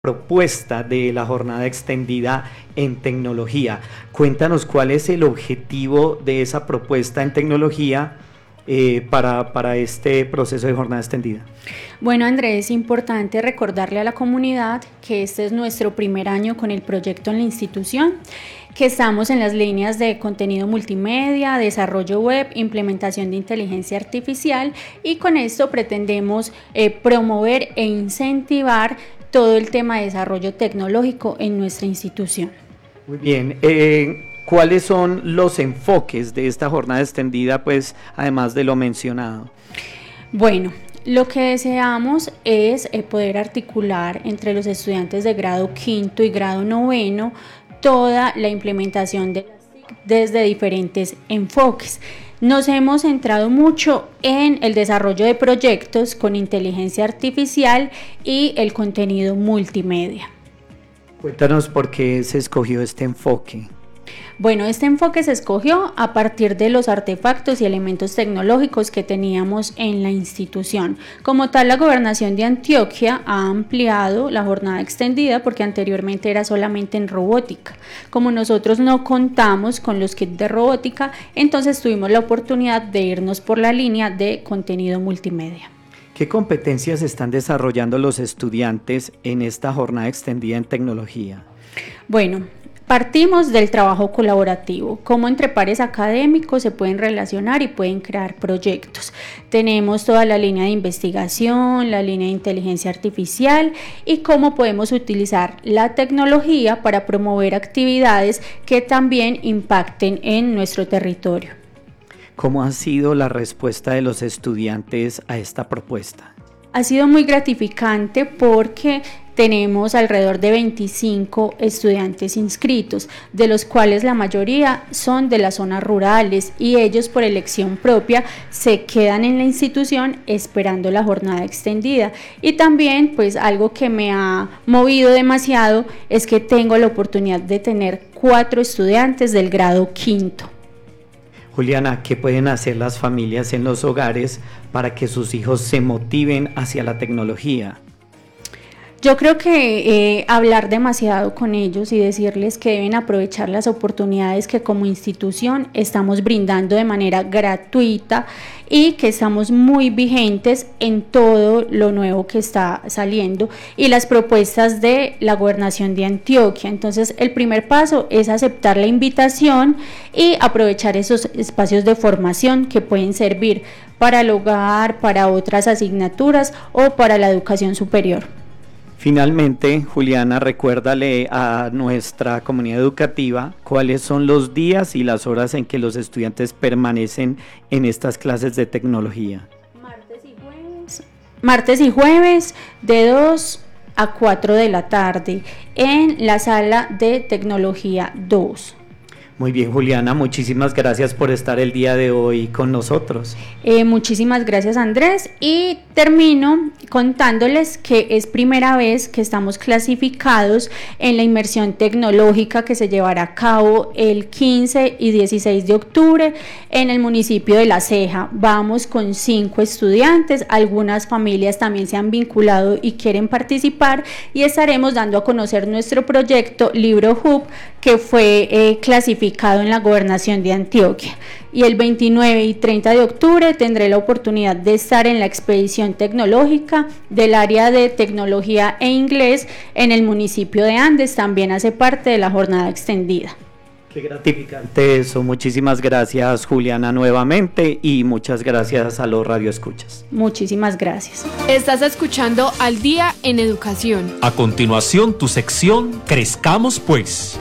propuesta de la jornada extendida en tecnología. Cuéntanos cuál es el objetivo de esa propuesta en tecnología para este proceso de jornada extendida. Bueno, Andrés, es importante recordarle a la comunidad que este es nuestro primer año con el proyecto en la institución, que estamos en las líneas de contenido multimedia, desarrollo web, implementación de inteligencia artificial, y con esto pretendemos promover e incentivar todo el tema de desarrollo tecnológico en nuestra institución. Muy bien. ¿Cuáles son los enfoques de esta jornada extendida, pues, además de lo mencionado? Bueno, lo que deseamos es poder articular entre los estudiantes de grado quinto y grado noveno toda la implementación de las TIC desde diferentes enfoques. Nos hemos centrado mucho en el desarrollo de proyectos con inteligencia artificial y el contenido multimedia. Cuéntanos por qué se escogió este enfoque. Bueno, este enfoque se escogió a partir de los artefactos y elementos tecnológicos que teníamos en la institución. Como tal, la Gobernación de Antioquia ha ampliado la jornada extendida porque anteriormente era solamente en robótica. Como nosotros no contamos con los kits de robótica, entonces tuvimos la oportunidad de irnos por la línea de contenido multimedia. ¿Qué competencias están desarrollando los estudiantes en esta jornada extendida en tecnología? Bueno, partimos del trabajo colaborativo, cómo entre pares académicos se pueden relacionar y pueden crear proyectos. Tenemos toda la línea de investigación, la línea de inteligencia artificial y cómo podemos utilizar la tecnología para promover actividades que también impacten en nuestro territorio. ¿Cómo ha sido la respuesta de los estudiantes a esta propuesta? Ha sido muy gratificante porque tenemos alrededor de 25 estudiantes inscritos, de los cuales la mayoría son de las zonas rurales y ellos por elección propia se quedan en la institución esperando la jornada extendida. Y también pues algo que me ha movido demasiado es que tengo la oportunidad de tener 4 estudiantes del grado quinto. Juliana, ¿qué pueden hacer las familias en los hogares para que sus hijos se motiven hacia la tecnología? Yo creo que hablar demasiado con ellos y decirles que deben aprovechar las oportunidades que como institución estamos brindando de manera gratuita y que estamos muy vigentes en todo lo nuevo que está saliendo y las propuestas de la Gobernación de Antioquia. Entonces, el primer paso es aceptar la invitación y aprovechar esos espacios de formación que pueden servir para el hogar, para otras asignaturas o para la educación superior. Finalmente, Juliana, recuérdale a nuestra comunidad educativa cuáles son los días y las horas en que los estudiantes permanecen en estas clases de tecnología. Martes y jueves de 2 a 4 de la tarde en la sala de tecnología 2. Muy bien, Juliana, muchísimas gracias por estar el día de hoy con nosotros. Muchísimas gracias, Andrés, y termino contándoles que es primera vez que estamos clasificados en la inmersión tecnológica que se llevará a cabo el 15 y 16 de octubre en el municipio de La Ceja. Vamos con 5 estudiantes, algunas familias también se han vinculado y quieren participar y estaremos dando a conocer nuestro proyecto Libro Hub que fue clasificado en la Gobernación de Antioquia. Y el 29 y 30 de octubre tendré la oportunidad de estar en la expedición tecnológica del área de tecnología e inglés en el municipio de Andes, también hace parte de la jornada extendida. Qué gratificante eso. Muchísimas gracias, Juliana, nuevamente, y muchas gracias a los radioescuchas. Muchísimas gracias. Estás escuchando Al Día en Educación. A continuación, tu sección Crezcamos Pues.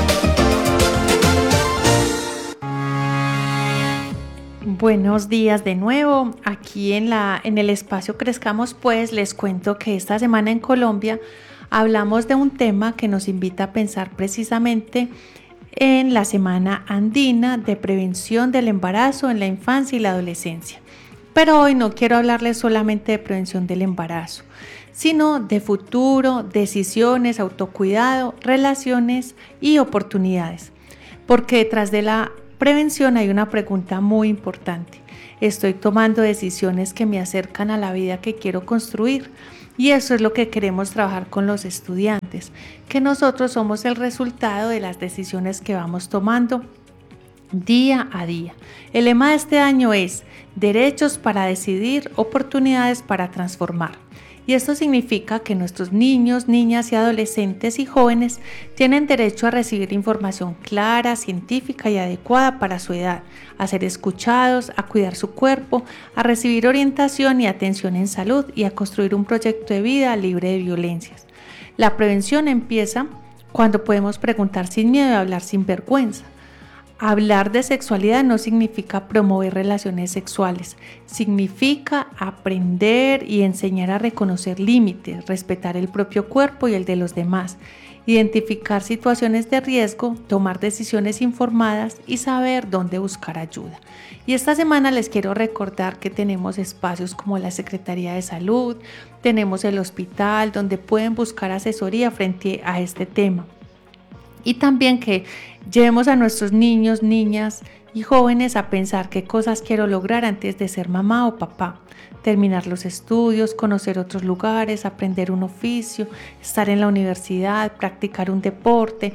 Buenos días de nuevo, aquí en el espacio Crezcamos Pues les cuento que esta semana en Colombia hablamos de un tema que nos invita a pensar precisamente en la Semana Andina de Prevención del Embarazo en la Infancia y la Adolescencia. Pero hoy no quiero hablarles solamente de prevención del embarazo, sino de futuro, decisiones, autocuidado, relaciones y oportunidades, porque detrás de la prevención hay una pregunta muy importante. ¿Estoy tomando decisiones que me acercan a la vida que quiero construir? Y eso es lo que queremos trabajar con los estudiantes, que nosotros somos el resultado de las decisiones que vamos tomando día a día. El lema de este año es derechos para decidir, oportunidades para transformar. Y esto significa que nuestros niños, niñas y adolescentes y jóvenes tienen derecho a recibir información clara, científica y adecuada para su edad, a ser escuchados, a cuidar su cuerpo, a recibir orientación y atención en salud y a construir un proyecto de vida libre de violencias. La prevención empieza cuando podemos preguntar sin miedo y hablar sin vergüenza. Hablar de sexualidad no significa promover relaciones sexuales, significa aprender y enseñar a reconocer límites, respetar el propio cuerpo y el de los demás, identificar situaciones de riesgo, tomar decisiones informadas y saber dónde buscar ayuda. Y esta semana les quiero recordar que tenemos espacios como la Secretaría de Salud, tenemos el hospital donde pueden buscar asesoría frente a este tema. Y también que llevemos a nuestros niños, niñas y jóvenes a pensar qué cosas quiero lograr antes de ser mamá o papá. Terminar los estudios, conocer otros lugares, aprender un oficio, estar en la universidad, practicar un deporte.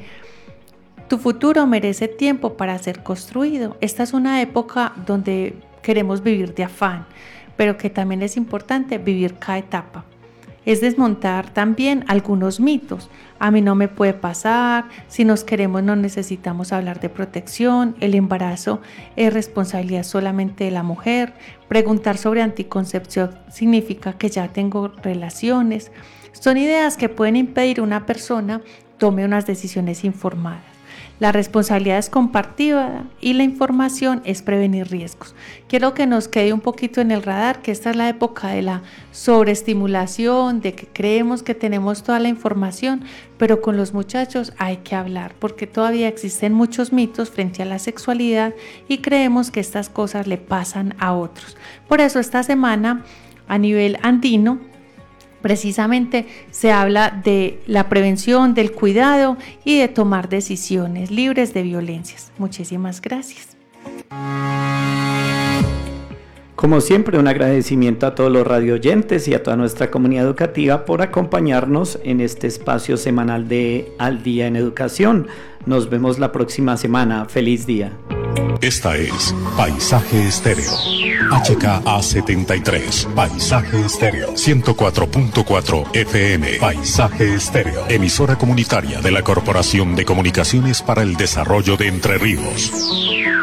Tu futuro merece tiempo para ser construido. Esta es una época donde queremos vivir de afán, pero que también es importante vivir cada etapa. Es desmontar también algunos mitos. A mí no me puede pasar, si nos queremos no necesitamos hablar de protección, el embarazo es responsabilidad solamente de la mujer, preguntar sobre anticoncepción significa que ya tengo relaciones. Son ideas que pueden impedir que una persona tome unas decisiones informadas. La responsabilidad es compartida y la información es prevenir riesgos. Quiero que nos quede un poquito en el radar que esta es la época de la sobreestimulación, de que creemos que tenemos toda la información, pero con los muchachos hay que hablar porque todavía existen muchos mitos frente a la sexualidad y creemos que estas cosas le pasan a otros. Por eso esta semana a nivel andino precisamente se habla de la prevención, del cuidado y de tomar decisiones libres de violencias. Muchísimas gracias. Como siempre, un agradecimiento a todos los radioyentes y a toda nuestra comunidad educativa por acompañarnos en este espacio semanal de Al Día en Educación. Nos vemos la próxima semana. ¡Feliz día! Esta es Paisaje Estéreo. HKA73. Paisaje Estéreo. 104.4 FM. Paisaje Estéreo. Emisora comunitaria de la Corporación de Comunicaciones para el Desarrollo de Entre Ríos.